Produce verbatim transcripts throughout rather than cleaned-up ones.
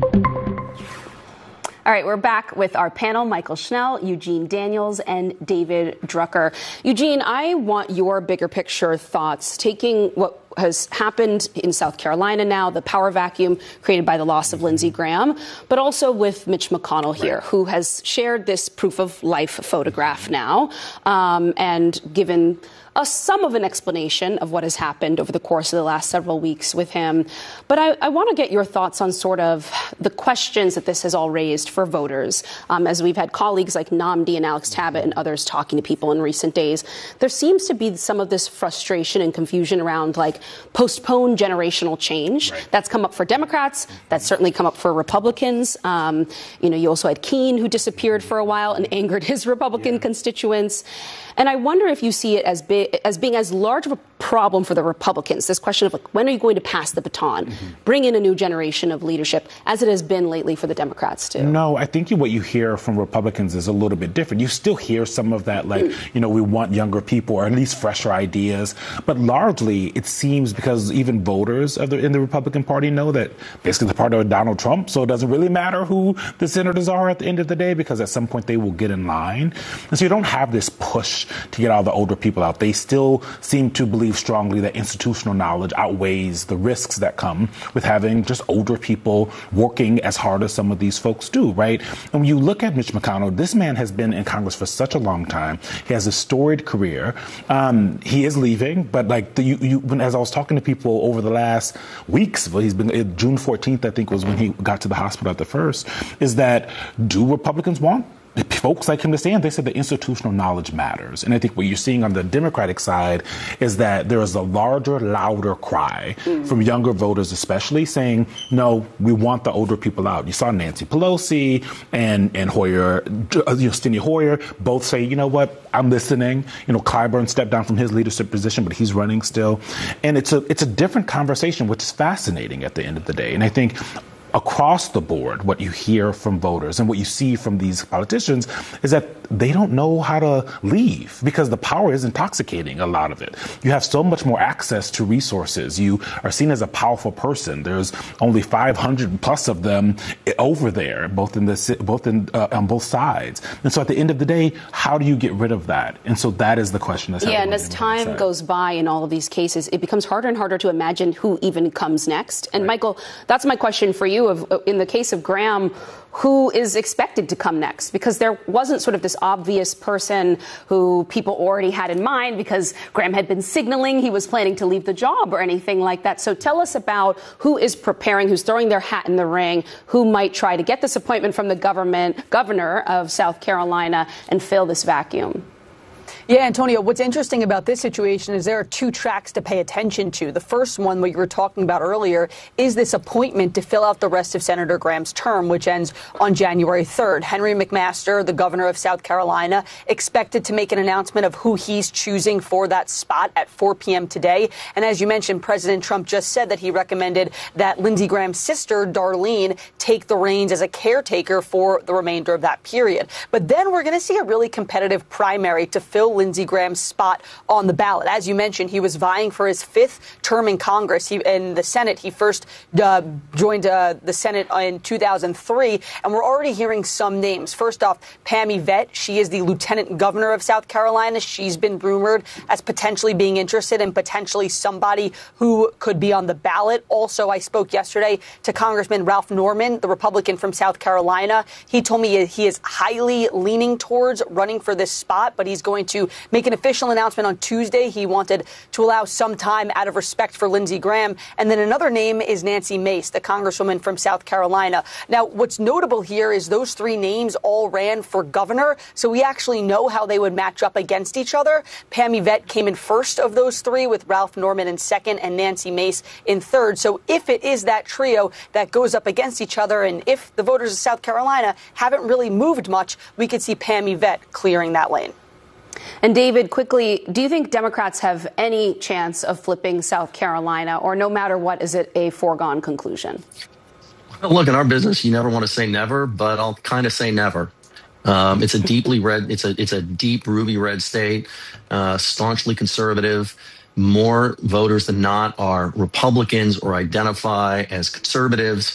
All right, we're back with our panel, Michael Schnell, Eugene Daniels, and David Drucker. Eugene, I want your bigger picture thoughts, taking what has happened in South Carolina now, the power vacuum created by the loss of Lindsey Graham, but also with Mitch McConnell here, right, who has shared this proof of life photograph now um, and given us some of an explanation of what has happened over the course of the last several weeks with him. But I, I want to get your thoughts on sort of the questions that this has all raised for voters. Um, as we've had colleagues like Nnamdi and Alex Tabbitt and others talking to people in recent days, there seems to be some of this frustration and confusion around like postpone generational change. Right. That's come up for Democrats. That's certainly come up for Republicans. Um, you know, you also had Keene, who disappeared for a while and angered his Republican yeah. constituents. And I wonder if you see it as big, as being as large of a problem for the Republicans, this question of like, when are you going to pass the baton, mm-hmm. bring in a new generation of leadership, as it has been lately for the Democrats, too? No, I think what you hear from Republicans is a little bit different. You still hear some of that, like, mm. you know, we want younger people or at least fresher ideas. But largely, it seems because even voters of the, in the Republican Party know that basically the party of Donald Trump, so it doesn't really matter who the senators are at the end of the day, because at some point they will get in line. And so you don't have this push to get all the older people out. They still seem to believe strongly that institutional knowledge outweighs the risks that come with having just older people working as hard as some of these folks do, right? And when you look at Mitch McConnell, this man has been in Congress for such a long time. He has a storied career. Um, he is leaving, but like the, you, you, when, as I was talking to people over the last weeks, well, he's been June fourteenth, I think, was when he got to the hospital at the first, is that do Republicans want folks like him to stand? They said the institutional knowledge matters. And I think what you're seeing on the Democratic side is that there is a larger, louder cry mm. from younger voters, especially saying, no, we want the older people out. You saw Nancy Pelosi and, and Hoyer, you know, Steny Hoyer, both say, you know what, I'm listening. You know, Clyburn stepped down from his leadership position, but he's running still. And it's a, it's a different conversation, which is fascinating at the end of the day. And I think across the board, what you hear from voters and what you see from these politicians is that they don't know how to leave because the power is intoxicating, a lot of it. You have so much more access to resources. You are seen as a powerful person. There's only five hundred plus of them over there, both in the both in uh, on both sides. And so at the end of the day, how do you get rid of that? And so that is the question that's yeah. And as time goes by in all of these cases, it becomes harder and harder to imagine who even comes next. And right. Michael, that's my question for you. Of in the case of Graham, who is expected to come next? Because there wasn't sort of this obvious person who people already had in mind because Graham had been signaling he was planning to leave the job or anything like that. So tell us about who is preparing, who's throwing their hat in the ring, who might try to get this appointment from the government, governor of South Carolina and fill this vacuum. Yeah, Antonio, what's interesting about this situation is there are two tracks to pay attention to. The first one, what you were talking about earlier, is this appointment to fill out the rest of Senator Graham's term, which ends on January third. Henry McMaster, the governor of South Carolina, expected to make an announcement of who he's choosing for that spot at four p.m. today. And as you mentioned, President Trump just said that he recommended that Lindsey Graham's sister, Darlene, take the reins as a caretaker for the remainder of that period. But then we're going to see a really competitive primary to fill Lindsey Graham's spot on the ballot. As you mentioned, he was vying for his fifth term in Congress. He, in the Senate, he first uh, joined uh, the Senate in two thousand three, and we're already hearing some names. First off, Pam Yvette. She is the lieutenant governor of South Carolina. She's been rumored as potentially being interested in potentially somebody who could be on the ballot. Also, I spoke yesterday to Congressman Ralph Norman, the Republican from South Carolina. He told me he is highly leaning towards running for this spot, but he's going to make an official announcement on Tuesday. He wanted to allow some time out of respect for Lindsey Graham. And then another name is Nancy Mace, the congresswoman from South Carolina. Now, what's notable here is those three names all ran for governor, so we actually know how they would match up against each other. Pam Yvette came in first of those three, with Ralph Norman in second and Nancy Mace in third. So if it is that trio that goes up against each other, and if the voters of South Carolina haven't really moved much, we could see Pam Yvette clearing that lane. And David, quickly, do you think Democrats have any chance of flipping South Carolina, or no matter what, is it a foregone conclusion? Well, look, in our business, you never want to say never, but I'll kind of say never. Um, it's a deeply red, it's a it's a deep ruby red state, uh, staunchly conservative. More voters than not are Republicans or identify as conservatives.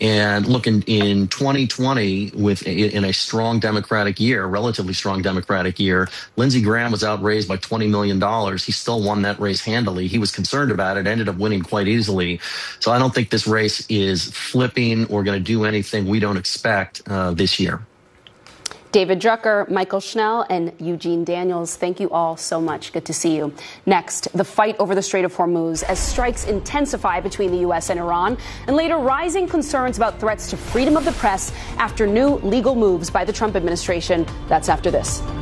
And look, in, in twenty twenty, with a, in a strong Democratic year, relatively strong Democratic year, Lindsey Graham was outraised by twenty million dollars. He still won that race handily. He was concerned about it, ended up winning quite easily. So I don't think this race is flipping or going to do anything we don't expect uh, this year. David Drucker, Michael Schnell, and Eugene Daniels, thank you all so much. Good to see you. Next, the fight over the Strait of Hormuz as strikes intensify between the U S and Iran, and later rising concerns about threats to freedom of the press after new legal moves by the Trump administration. That's after this.